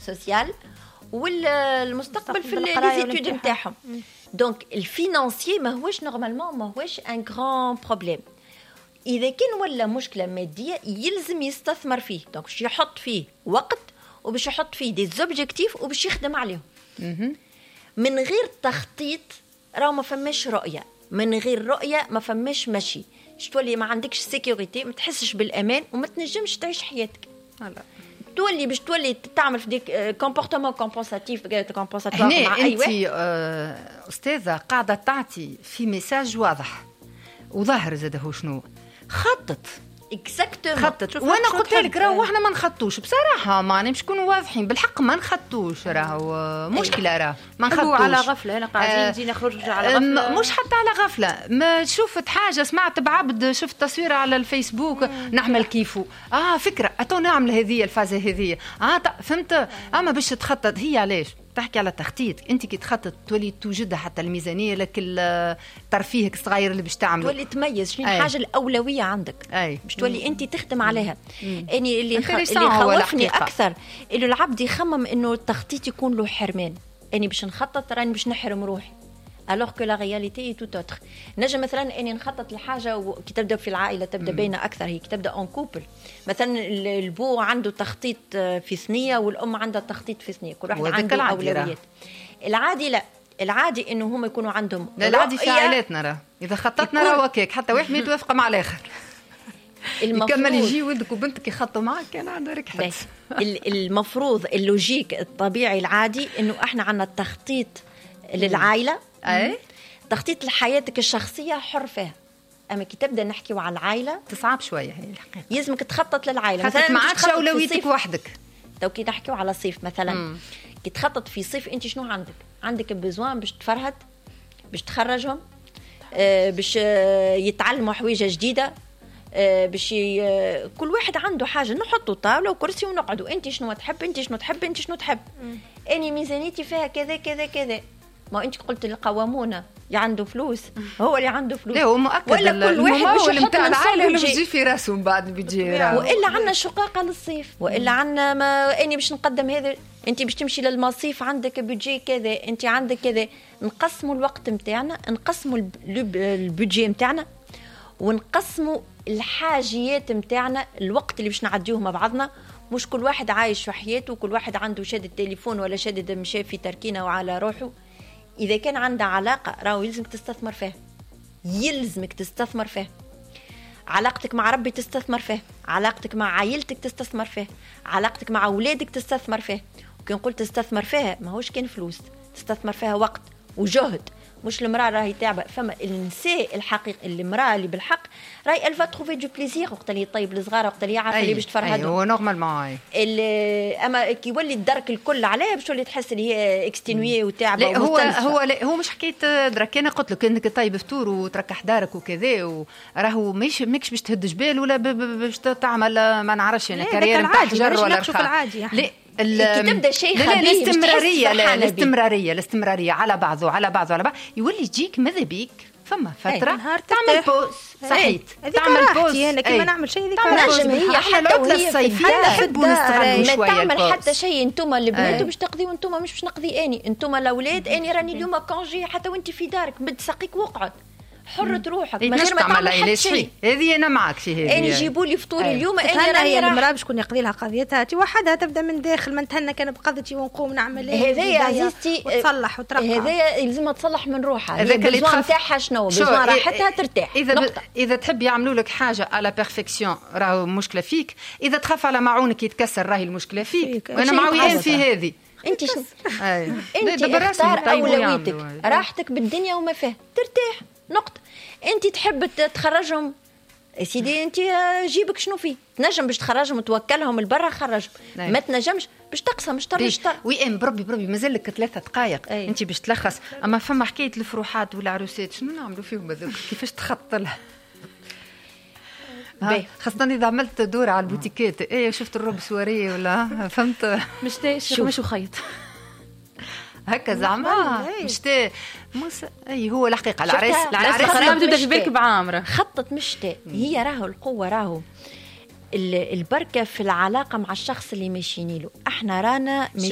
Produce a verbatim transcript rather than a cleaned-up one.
سوسيال والمستقبل في ليزيتود نتاعهم. دونك الفينانسيي ماهوش نورمالمون ماهوش ان غران بروبليم. اذا كان ولا مشكله ماديه يلزم يستثمر فيه، دونك باش يحط فيه وقت وباش يحط فيه دي زوبجيكتيف وباش يخدم عليهم. من غير تخطيط راه ما فماش رؤيه، من غير رؤيه ما فماش مشي. تولي ما عندكش سيكوريتي، ما تحسش بالامان وما تنجمش تعيش حياتك. هلا تولي باش تولي تعمل في ديك كومبورتمون كومبونساتيف كومبونساتوار مع اي واحد. انت آه استاذه قاعده تعطي في ميساج واضح وظاهر زاد هو شنو خطط اكزاكتومون خطط. وانا قلت لك راهو احنا ما نخطوش بصراحه، ما نمش نكونوا واضحين بالحق، ما نخطوش راهو مشكله، راه ما نخطوش على غفله. انا قاعدين نجي نخرج على غفله، مش حتى على غفله. ما شفت حاجه سمعت بعبد، شفت تصوير على الفيسبوك نعمل كيفو اه فكره اتو نعمل هذه الفازه هذه اه فهمت. اما باش تخطط هي علاش تحكي على تخطيط؟ انت كي تخطط تولي توجدها حتى الميزانيه لك ترفيهك الصغير اللي باش تعمله، تولي تميز شنو الحاجه الاولويه عندك أي. باش تولي انت تخدم عليها. اني اللي خ... اللي خوفني اكثر انه العبد يخمم انه التخطيط يكون له حرمان. اني باش نخطط راني باش نحرم روحي، alors que la réalité est tout autre. نجم مثلا اني نخطط لحاجه وكي تبدا في العائله تبدا بينه اكثر، هي كي تبدا اون كوبل مثلا البو عنده تخطيط في ثنيه والام عندها تخطيط في ثنيه، كل واحد عنده اولويات. العادي لا، العادي انه هم يكونوا عندهم لا العادي في عائلاتنا راه اذا خططنا راه هكاك حتى واحد ما يتوافق مع الاخر. يكمل يجي ولدك وبنتك يخطوا معك كان عندها ركحت. المفروض اللوجيك الطبيعي العادي انه احنا عندنا التخطيط للعائله، اي تخطيط لحياتك الشخصيه حر فيها. اما كي تبدا نحكيو على العائله تصعب شويه هي الحقيقه، يلزمك تخطط للعائله. مثلا ما عادش اولويتك وحدك. تو كي نحكيو على صيف مثلا مم. كي تخطط في صيف انت شنو عندك؟ عندك بزوان باش تفرهد، باش تخرجهم، آه باش آه يتعلموا حويجه جديده، آه باش آه كل واحد عنده حاجه، نحطوا طاوله وكرسي ونقعدوا. انت شنو تحب، انت شنو تحب، انت شنو تحب. مم. اني ميزانيتي فيها كذا كذا كذا. ما انت قلت القوامونه اللي عنده فلوس هو اللي عنده فلوس، لا هو مؤكد ولا كل واحد باش يحط العائله اللي بيجي في راسه من بعد بيجي. والا عندنا شقاقه للصيف، والا عندنا ما اني باش نقدم هذا، انت باش تمشي للمصيف عندك بيجي كذا، انت عندك كذا. نقسموا الوقت نتاعنا، نقسموا البودجي نتاعنا، ونقسموا الحاجيات نتاعنا، الوقت اللي باش نعديوه مع بعضنا. مش كل واحد عايش في حياته وكل واحد عنده شاد التليفون ولا شاد مشى في تركينه وعلى روحه. إذا كان عندها علاقة راهو يلزمك تستثمر فيها، يلزمك تستثمر فيها. علاقتك مع ربي تستثمر فيها، علاقتك مع عائلتك تستثمر فيها، علاقتك مع أولادك تستثمر فيها. وكي نقول تستثمر فيها ماهوش كان فلوس، تستثمر فيها وقت وجهد. مش المرأة راهي تعبة، فما النساء الحقيقي المرأة اللي بالحق راهي الفا تروفي دو بليزير وقت اللي طيب الصغار، وقت اللي عارفه اللي باش تفرهدهم. اي هو نورمالمون. اما كي يولي الدرك الكل عليها باش تولي تحس اللي هي اكستينوي وتعبه. لا هو هو لا هو مش حكايه درك. انا قلت لك انك طيب فطور وتركح دارك وكذا، وراهو مش ماكش باش تهد جبال ولا باش تعمل ما نعرفش انا كارير نتاع حجر ولا رخاء. لا كي تبدا شيء خبيث الاستمراريه لا الاستمراريه الاستمراريه على بعضه على بعضه على بعض يولي يجيك ماذا بيك فما فتره تعمل بوز صحيت تعمل بوز. انا كيما نعمل شيء هذيك نجم هي حتى وهي الصيفيه نحبوا نستغلوا شويه. ما تعمل حتى شيء انتم البنات باش تقضيو انتم، مش باش نقضي اني. انتم الاولاد اني راني اليوم كونجي حتى وانت في دارك مد ساقيك وقعد حرة روحك من غير ما تعمل حتى شيء. هذه انا معك في هذه. اني يجيبوا لي فطوري اليوم انا راني المراه باش كون يقضي لها قضيتها تي وحدها تبدا من داخل ما نتهنى كان بقضتي ونقوم نعمل هذا يا عزيزتي وتصلح وترقى. هذا يلزمها تصلح من روحها. البزوان نتاعها شنو؟ بزوان راحتها ترتاح. اذا ب... اذا تحب يعملوا لك حاجه على بيرفكسيون راهو مشكله فيك. اذا تخاف على معونك يتكسر راهي المشكله فيك. انا معويين في هذه. انت شنو؟ انت اختار اولويتك، راحتك بالدنيا وما فيها ترتاح نقطه. انت تحب تخرجهم سيدي، انت جيبك شنو فيه. تنجم باش تخرجهم وتوكلهم لبرا خرجهم، ما تنجمش باش تقسم شطر شطر. وي ام بربي بربي مازال لك ثلاثه دقائق انت باش تلخص. اما فما حكايه الفروحات والعروسات شنو نعملوا فيهم هذوك؟ كيفاش تخط لها؟ خاصة إذا عملت دور على البوتيكات ايه شفت الروب سواريه ولا فهمت مش تاش مش خيط هكا زعما مش تا مس اي هو الحقيقه العريس العريس خراب تبدا في بالك بعامره خطط مش تا هي راهو القوه راهو البركه في العلاقه مع الشخص اللي ماشيين له. احنا رانا